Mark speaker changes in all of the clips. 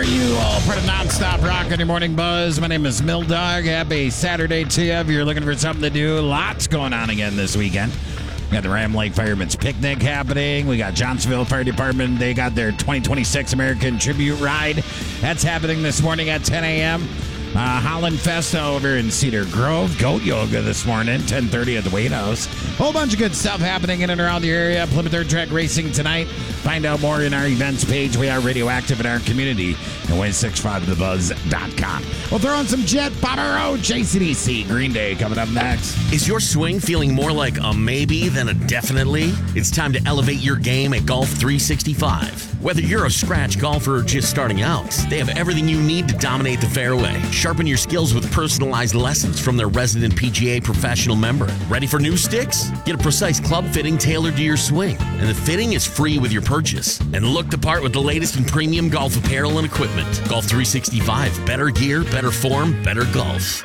Speaker 1: you all part of Nonstop Rock on your morning buzz. My name is Mildog. Happy Saturday to you. If you're looking for something to do, lots going on again this weekend. We got the Ram Lake Firemen's Picnic happening. We got Johnsonville Fire Department. They got their 2026 American Tribute Ride. That's happening this morning at 10 a.m. Holland Fest over in Cedar Grove. Goat Yoga this morning, 10:30 at the Wade House. Whole bunch of good stuff happening in and around the area. Plymouth Dirt Track Racing tonight. Find out more in our events page. We are radioactive in our community at win65thebuzz.com. We'll throw in some Jet, Bobby Roach, AC/DC, Green Day coming up next.
Speaker 2: Is your swing feeling more like a maybe than a definitely? It's time to elevate your game at Golf 365. Whether you're a scratch golfer or just starting out, they have everything you need to dominate the fairway. Sharpen your skills with personalized lessons from their resident PGA professional member. Ready for new sticks? Get a precise club fitting tailored to your swing. And the fitting is free with your purchase. And look the part with the latest in premium golf apparel and equipment. Golf 365. Better gear, better form, better golf.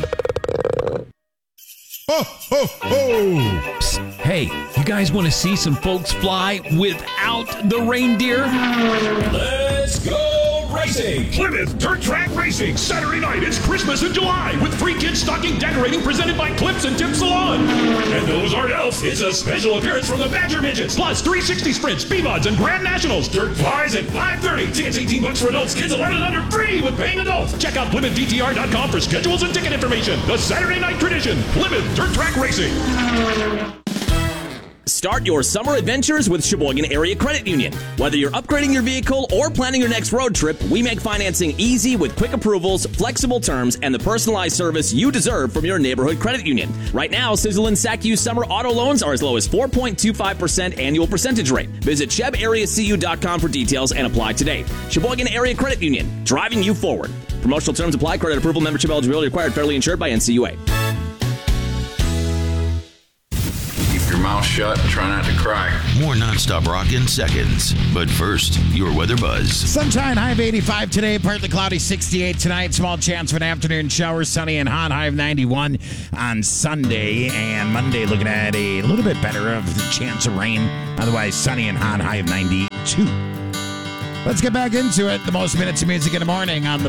Speaker 3: Ho, ho, ho!
Speaker 4: Psst. Hey, you guys want to see some folks fly without the reindeer?
Speaker 3: Let's go racing! Plymouth Dirt Track Racing. Saturday night, it's Christmas in July with free kids stocking decorating presented by Clips and Tip Salon. And those aren't elves. It's a special appearance from the Badger Midgets. Plus 360 sprints, B-Mods, and Grand Nationals. Dirt flies at 5:30. Tickets $18 for adults, kids 11 and under free with paying adults. Check out PlymouthDTR.com for schedules and ticket information. The Saturday night tradition. Plymouth Dirt Track Racing.
Speaker 5: Start your summer adventures with Sheboygan Area Credit Union. Whether you're upgrading your vehicle or planning your next road trip, we make financing easy with quick approvals, flexible terms, and the personalized service you deserve from your neighborhood credit union. Right now, Sizzle and SACU summer auto loans are as low as 4.25% annual percentage rate. Visit ShebAreaCU.com for details and apply today. Sheboygan Area Credit Union, driving you forward. Promotional terms apply. Credit approval, membership eligibility required. Federally insured by NCUA.
Speaker 6: Mouth shut and try not to cry.
Speaker 7: More Nonstop Rock in seconds. But first, your weather buzz.
Speaker 1: Sunshine, high of 85 today, partly cloudy, 68 tonight. Small chance for an afternoon shower, sunny and hot, high of 91 on Sunday. And Monday looking at a little bit better of the chance of rain. Otherwise, sunny and hot, high of 92. Let's get back into it. The most minutes of music in the morning on the